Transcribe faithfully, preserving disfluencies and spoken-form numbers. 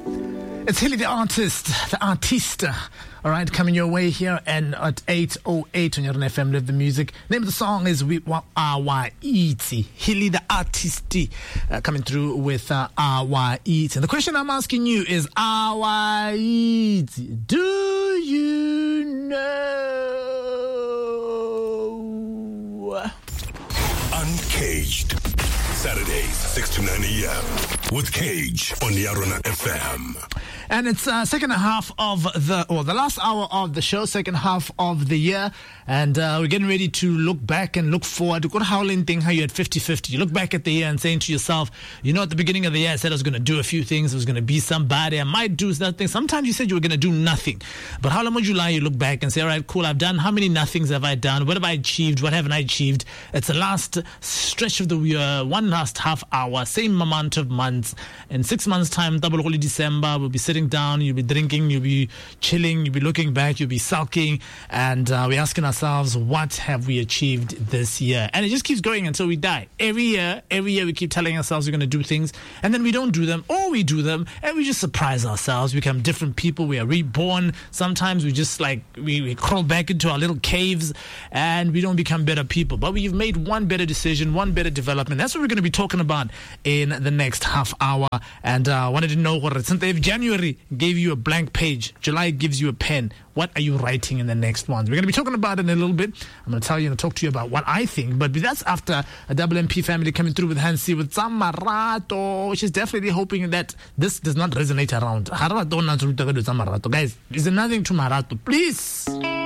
It's Hilly the artist, the artista. All right, coming your way here and at eight oh eight on your F M Live the Music. Name of the song is We Awa Iti. Hilly the artisti uh, coming through with uh, Awa Iti. And the question I'm asking you is Awa Iti. Do you know? Uncaged. Saturdays, six to nine a.m. with Cage on Yarona F M. And it's uh, second half of the, or the last hour of the show, second half of the year. And uh, we're getting ready to look back and look forward. You've got a howling thing how you're at fifty-fifty. You look back at the year and saying to yourself, you know, at the beginning of the year, I said I was going to do a few things. I was going to be somebody. I might do something. Sometimes you said you were going to do nothing. But how long would you lie? You look back and say, all right, cool, I've done, how many nothings have I done? What have I achieved? What haven't I achieved? It's the last stretch of the year, one last half hour, same amount of months. In six months' time, double holy December, we'll be sitting down, you'll be drinking, you'll be chilling, you'll be looking back, you'll be sulking, and uh, we're asking ourselves, what have we achieved this year? And it just keeps going until we die. Every year, every year we keep telling ourselves we're going to do things, and then we don't do them, or we do them, and we just surprise ourselves, we become different people, we are reborn. Sometimes we just like, we, we crawl back into our little caves, and we don't become better people. But we've made one better decision, one better development. That's what we're going to be talking about in the next half hour. And I uh, wanted to know, what if January gave you a blank page, July gives you a pen, what are you writing in the next one? We're going to be talking about it in a little bit. I'm going to tell you and talk to you about what I think, but that's after a double M P family coming through with Hansi with Zamarato. She's definitely hoping that this does not resonate around. Guys, is there nothing to Marato? Please.